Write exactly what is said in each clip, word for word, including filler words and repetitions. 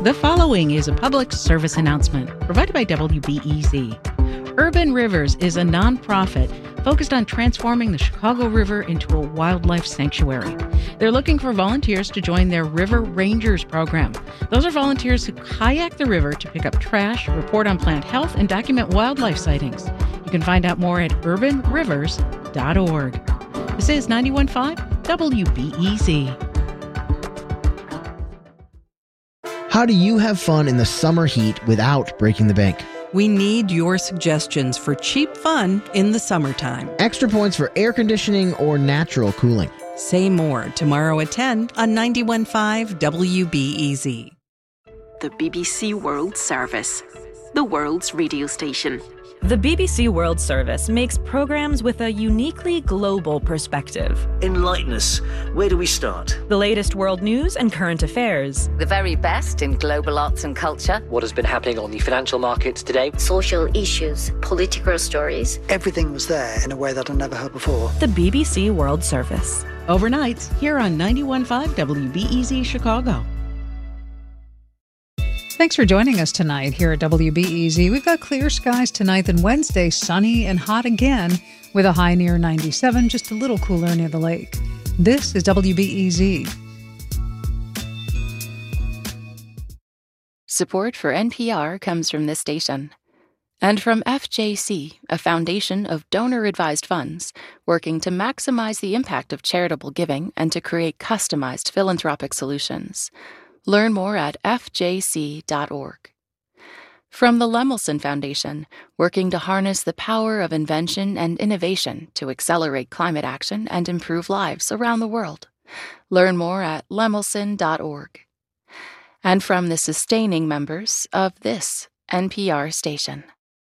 The following is a public service announcement provided by W B E Z. Urban Rivers is a nonprofit focused on transforming the Chicago River into a wildlife sanctuary. They're looking for volunteers to join their River Rangers program. Those are volunteers who kayak the river to pick up trash, report on plant health, and document wildlife sightings. You can find out more at urban rivers dot org. This is ninety-one point five W B E Z. How do you have fun in the summer heat without breaking the bank? We need your suggestions for cheap fun in the summertime. Extra points for air conditioning or natural cooling. Say more tomorrow at ten on ninety-one point five W B E Z. The B B C World Service, the world's radio station. The B B C World Service makes programs with a uniquely global perspective. Enlighten us. Where do we start? The latest world news and current affairs. The very best in global arts and culture. What has been happening on the financial markets today. Social issues, political stories. Everything was there in a way that I never heard before. The B B C World Service. Overnights here on ninety-one point five W B E Z Chicago. Thanks for joining us tonight here at W B E Z. We've got clear skies tonight, then Wednesday sunny and hot again with a high near ninety-seven, just a little cooler near the lake. This is W B E Z. Support for N P R comes from this station and from F J C, a foundation of donor-advised funds working to maximize the impact of charitable giving and to create customized philanthropic solutions. Learn more at F J C dot org. From the Lemelson Foundation, working to harness the power of invention and innovation to accelerate climate action and improve lives around the world. Learn more at Lemelson dot org. And from the sustaining members of this N P R station.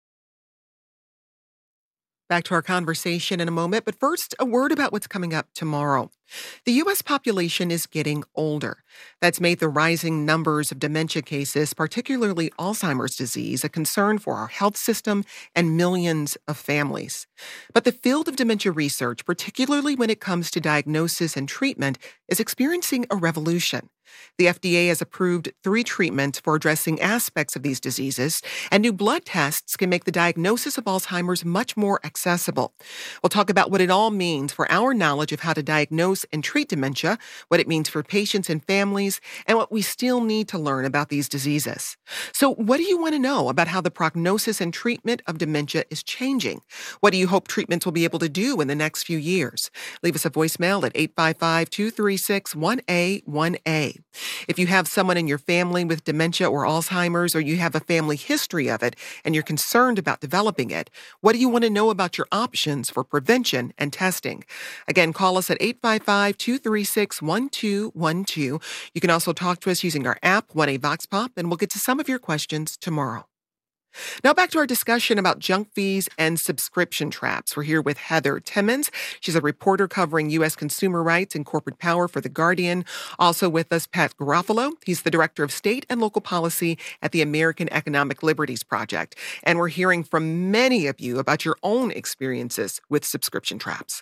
Back to our conversation in a moment, but first, a word about what's coming up tomorrow. The U S population is getting older. That's made the rising numbers of dementia cases, particularly Alzheimer's disease, a concern for our health system and millions of families. But the field of dementia research, particularly when it comes to diagnosis and treatment, is experiencing a revolution. The F D A has approved three treatments for addressing aspects of these diseases, and new blood tests can make the diagnosis of Alzheimer's much more accessible. We'll talk about what it all means for our knowledge of how to diagnose and treat dementia, what it means for patients and families, and what we still need to learn about these diseases. So what do you want to know about how the prognosis and treatment of dementia is changing? What do you hope treatments will be able to do in the next few years? Leave us a voicemail at eight five five, two three six, one A one A. If you have someone in your family with dementia or Alzheimer's, or you have a family history of it and you're concerned about developing it, what do you want to know about your options for prevention and testing? Again, call us at eight five five, two three six, one two one two. You can also talk to us using our app, one A Vox Pop, and we'll get to some of your questions tomorrow. Now back to our discussion about junk fees and subscription traps. We're here with Heather Timmons. She's a reporter covering U S consumer rights and corporate power for The Guardian. Also with us, Pat Garofalo. He's the director of state and local policy at the American Economic Liberties Project. And we're hearing from many of you about your own experiences with subscription traps.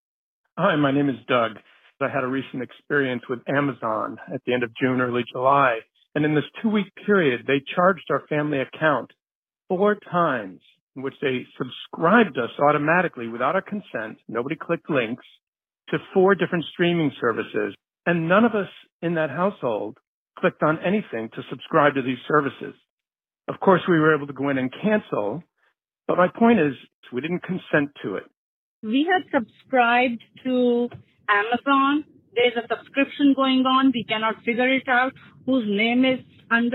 Hi, my name is Doug. I had a recent experience with Amazon at the end of June, early July. And in this two-week period, they charged our family account four times, in which they subscribed us automatically without our consent. Nobody clicked links to four different streaming services. And none of us in that household clicked on anything to subscribe to these services. Of course, we were able to go in and cancel. But my point is, we didn't consent to it. We had subscribed to Amazon. There's a subscription going on. We cannot figure it out. Whose name is under